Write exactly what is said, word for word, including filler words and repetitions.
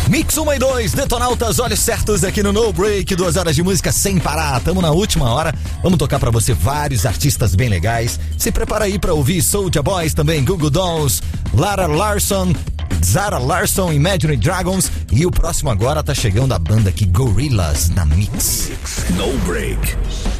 Mix um e dois, Detonautas, olhos certos aqui no No Break, duas horas de música sem parar. Tamo na última hora, vamos tocar pra você vários artistas bem legais. Se prepara aí pra ouvir Soulja Boys, também Google Dolls, Lara Larson, Zara Larson, Imagine Dragons. E o próximo agora tá chegando a banda aqui, Gorillaz, na Mix. No Break.